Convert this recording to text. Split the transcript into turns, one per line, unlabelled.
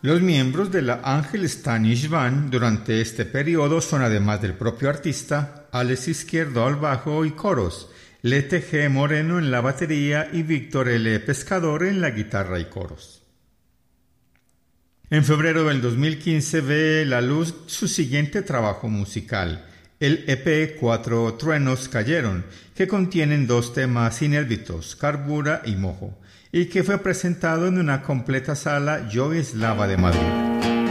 Los miembros de la Ángel Stanish Band durante este periodo son, además del propio artista, Alex Izquierdo al bajo y coros, Lete G. Moreno en la batería y Víctor L. Pescador en la guitarra y coros. En febrero del 2015 ve la luz su siguiente trabajo musical, el EP 4 Truenos Cayeron, que contienen 2 temas inéditos, Carbura y Mojo, y que fue presentado en una completa sala Joy Eslava de Madrid.